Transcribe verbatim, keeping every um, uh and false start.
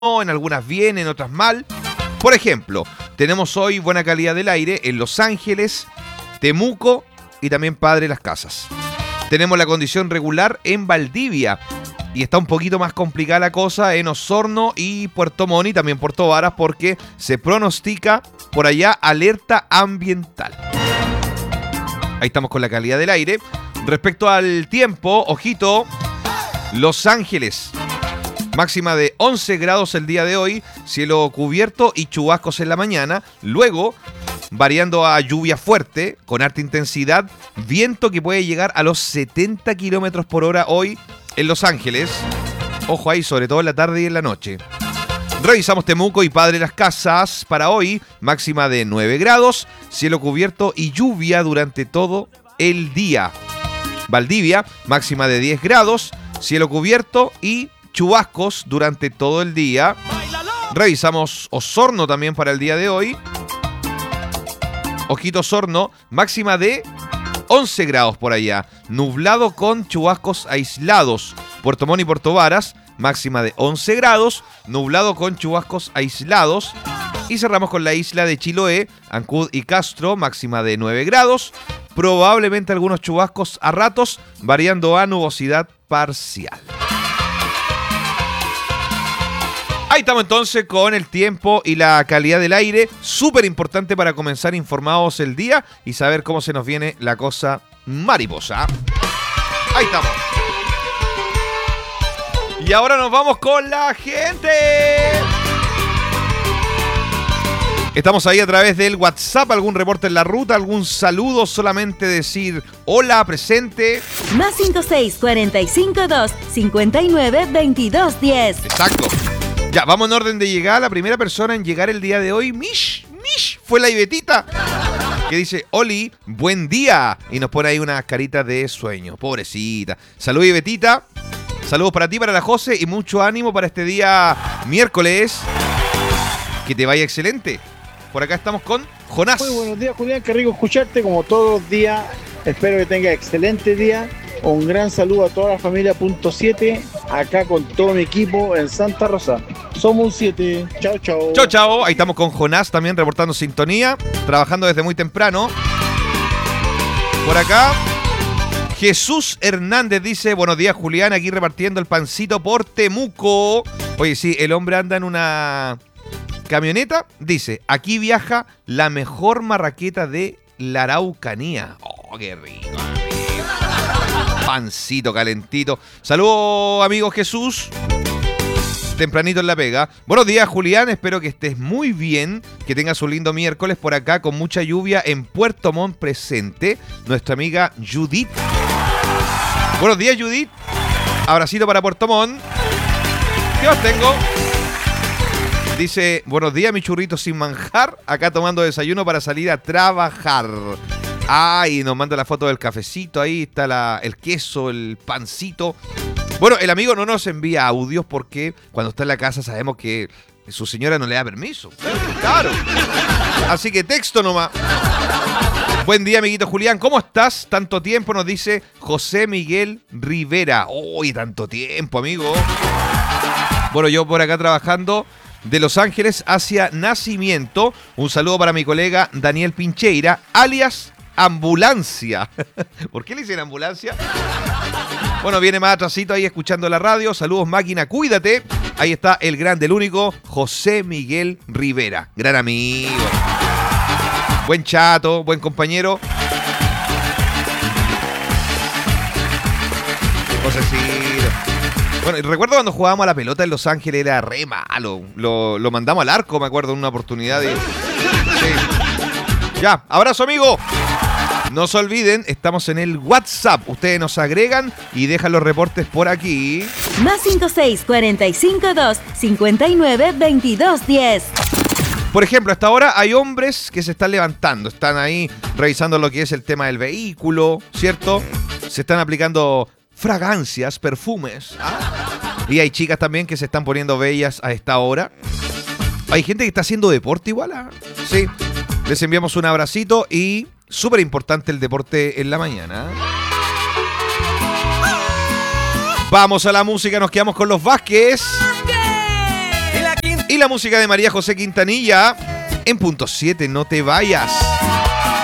en algunas bien, en otras mal. Por ejemplo, tenemos hoy buena calidad del aire en Los Ángeles, Temuco y también Padre Las Casas. Tenemos la condición regular en Valdivia y está un poquito más complicada la cosa en Osorno y Puerto Montt y también Puerto Varas porque se pronostica por allá alerta ambiental. Ahí estamos con la calidad del aire. Respecto al tiempo, ojito, Los Ángeles, máxima de once grados el día de hoy, cielo cubierto y chubascos en la mañana, luego variando a lluvia fuerte, con alta intensidad, viento que puede llegar a los setenta kilómetros por hora hoy en Los Ángeles. Ojo ahí, sobre todo en la tarde y en la noche. Revisamos Temuco y Padre Las Casas para hoy, máxima de nueve grados, cielo cubierto y lluvia durante todo el día. Valdivia, máxima de diez grados, cielo cubierto y chubascos durante todo el día. Revisamos Osorno también para el día de hoy. Ojito Osorno, máxima de once grados por allá, nublado con chubascos aislados. Puerto Montt y Puerto Varas, máxima de once grados, nublado con chubascos aislados. Y cerramos con la isla de Chiloé, Ancud y Castro, máxima de nueve grados, probablemente algunos chubascos a ratos, variando a nubosidad parcial. Ahí estamos entonces con el tiempo y la calidad del aire, súper importante para comenzar informados el día y saber cómo se nos viene la cosa mariposa. Ahí estamos. Y ahora nos vamos con la gente. Estamos ahí a través del WhatsApp, algún reporte en la ruta, algún saludo, solamente decir hola, presente. Más cinco seis cuatro cinco dos cinco nueve dos dos diez. Exacto. Ya, vamos en orden de llegada. La primera persona en llegar el día de hoy, Mish, Mish, fue la Ibetita, que dice, Oli, buen día. Y nos pone ahí unas caritas de sueño. Pobrecita. Saludos, Ibetita. Saludos para ti, para la José y mucho ánimo para este día miércoles. Que te vaya excelente. Por acá estamos con Jonás. Muy buenos días, Julián. Qué rico escucharte como todos los días. Espero que tengas excelente día. Un gran saludo a toda la familia Punto siete, acá con todo mi equipo en Santa Rosa. Somos un siete. Chao, chao. Chao, chao. Ahí estamos con Jonás también reportando sintonía, trabajando desde muy temprano. Por acá, Jesús Hernández dice, buenos días, Julián, aquí repartiendo el pancito por Temuco. Oye, sí, el hombre anda en una camioneta, dice, aquí viaja la mejor marraqueta de la Araucanía. Oh, qué rico. Pancito calentito. Saludos, amigo Jesús. Tempranito en la pega. Buenos días, Julián. Espero que estés muy bien. Que tengas un lindo miércoles por acá con mucha lluvia en Puerto Montt presente. Nuestra amiga Judith. Buenos días, Judith. Abracito para Puerto Montt. ¿Qué más tengo? Dice, buenos días, mi churrito sin manjar. Acá tomando desayuno para salir a trabajar. Ay, nos manda la foto del cafecito, ahí está la, el queso, el pancito. Bueno, el amigo no nos envía audios porque cuando está en la casa sabemos que su señora no le da permiso. Claro. Así que texto nomás. Buen día, amiguito Julián, ¿cómo estás? Tanto tiempo, nos dice José Miguel Rivera. Uy, tanto tiempo, amigo. Bueno, yo por acá trabajando de Los Ángeles hacia Nacimiento. Un saludo para mi colega Daniel Pincheira, alias Ambulancia. ¿Por qué le dicen ambulancia? Bueno, viene más atrasito ahí escuchando la radio. Saludos, máquina, cuídate. Ahí está el grande, el único, José Miguel Rivera. Gran amigo. Buen chato, buen compañero. Josecito. Bueno, y recuerdo cuando jugábamos a la pelota en Los Ángeles, era re malo. Lo, lo mandamos al arco, me acuerdo, en una oportunidad de... Sí. Ya, abrazo, amigo. No se olviden, estamos en el WhatsApp. Ustedes nos agregan y dejan los reportes por aquí. Más cinco seis cuatro cinco dos cinco nueve dos dos diez. Por ejemplo, hasta ahora hay hombres que se están levantando. Están ahí revisando lo que es el tema del vehículo, ¿cierto? Se están aplicando fragancias, perfumes. ¿Ah? Y hay chicas también que se están poniendo bellas a esta hora. Hay gente que está haciendo deporte igual. ¿Ah? Sí. Les enviamos un abracito y... súper importante el deporte en la mañana. Vamos a la música, nos quedamos con los Vázquez. Y la la música de María José Quintanilla. En punto siete, no te vayas.